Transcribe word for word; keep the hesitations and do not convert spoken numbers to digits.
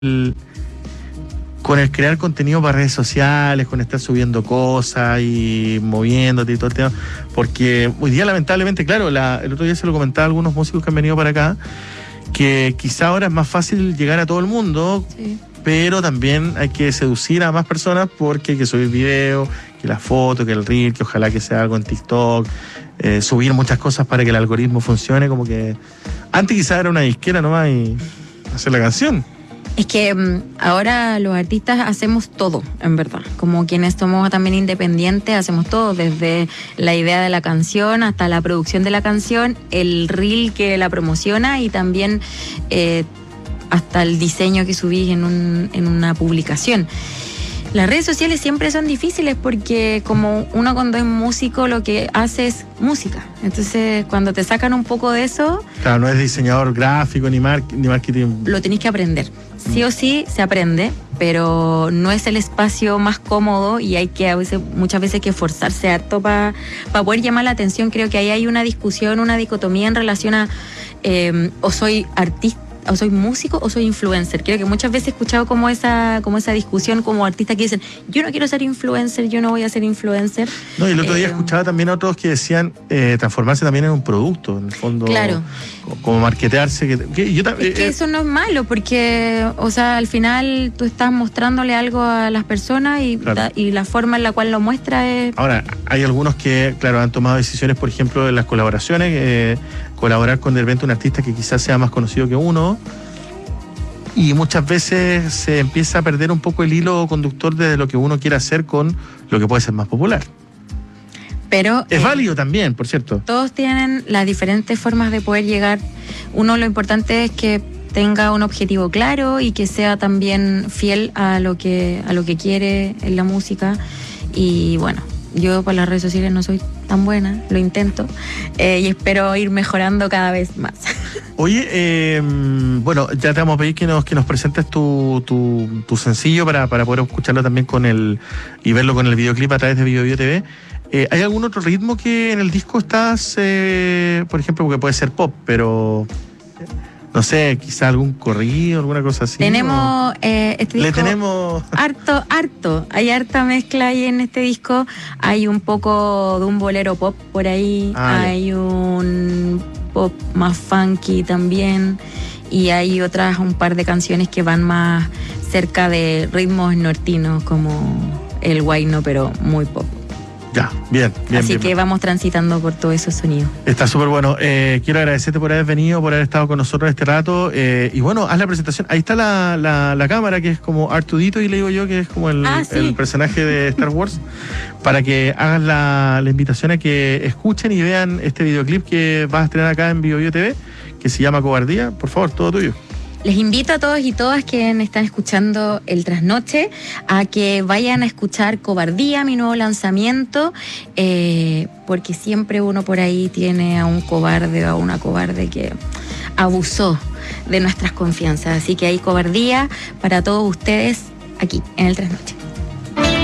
el, con el crear contenido para redes sociales, con estar subiendo cosas y moviéndote y todo el tema, porque hoy día lamentablemente, claro, la, el otro día se lo comentaba a algunos músicos que han venido para acá, que quizá ahora es más fácil llegar a todo el mundo, sí, pero también hay que seducir a más personas porque hay que subir videos, que la foto, que el reel, que ojalá que sea algo en TikTok, eh, subir muchas cosas para que el algoritmo funcione, como que antes quizá era una disquera nomás y hacer la canción. Es que um, ahora los artistas hacemos todo, en verdad. Como quienes somos también independientes, hacemos todo, desde la idea de la canción hasta la producción de la canción, el reel que la promociona y también eh, hasta el diseño que subís en, un, en una publicación. Las redes sociales siempre son difíciles porque como uno cuando es músico lo que hace es música. Entonces cuando te sacan un poco de eso... Claro, no es diseñador gráfico ni, mar ni marketing. Lo tenés que aprender. Sí o sí se aprende, pero no es el espacio más cómodo y hay que a veces, muchas veces que esforzarse harto para pa poder llamar la atención. Creo que ahí hay una discusión, una dicotomía en relación a eh, o soy artista, o soy músico o soy influencer. Creo que muchas veces he escuchado como esa, como esa discusión como artistas que dicen, yo no quiero ser influencer, yo no voy a ser influencer. No, y el otro día eh, escuchaba también a otros que decían eh, transformarse también en un producto, en el fondo. Claro. Como marketearse. Que, que yo, es que eh, eso no es malo, porque, o sea, al final tú estás mostrándole algo a las personas y, claro, da, y la forma en la cual lo muestra es... Ahora, hay algunos que, claro, han tomado decisiones, por ejemplo, en las colaboraciones, eh, colaborar con de repente un artista que quizás sea más conocido que uno, y muchas veces se empieza a perder un poco el hilo conductor de lo que uno quiere hacer con lo que puede ser más popular. Pero es eh, válido también, por cierto. Todos tienen las diferentes formas de poder llegar. Uno, lo importante es que tenga un objetivo claro y que sea también fiel a lo que, a lo que quiere en la música. Y bueno, yo para las redes sociales no soy tan buena, lo intento, eh, y espero ir mejorando cada vez más. Oye, eh, bueno, ya te vamos a pedir que nos, que nos presentes tu, tu, tu sencillo para, para poder escucharlo también con el y verlo con el videoclip a través de Bio Bio T V. Eh, ¿Hay algún otro ritmo que en el disco estás, eh, por ejemplo, porque puede ser pop, pero no sé, quizá algún corrido, alguna cosa así? Tenemos eh, este disco. Le tenemos harto, harto. Hay harta mezcla ahí en este disco. Hay un poco de un bolero pop por ahí. Ah, hay ya. un pop más funky también. Y hay otras, un par de canciones que van más cerca de ritmos nortinos, como el huayno, pero muy pop. Ya, bien, bien. Así bien, que bien. vamos transitando por todos esos sonidos. Está súper bueno. Eh, quiero agradecerte por haber venido, por haber estado con nosotros este rato. Eh, y bueno, haz la presentación. Ahí está la, la, la cámara, que es como Artudito, y le digo yo que es como el, ah, sí. el personaje de Star Wars, para que hagas la, la invitación a que escuchen y vean este videoclip que vas a estrenar acá en Bio Bio T V, que se llama Cobardía. Por favor, todo tuyo. Les invito a todos y todas que están escuchando El Trasnoche a que vayan a escuchar Cobardía, mi nuevo lanzamiento, eh, porque siempre uno por ahí tiene a un cobarde o a una cobarde que abusó de nuestras confianzas. Así que hay Cobardía para todos ustedes aquí en El Trasnoche.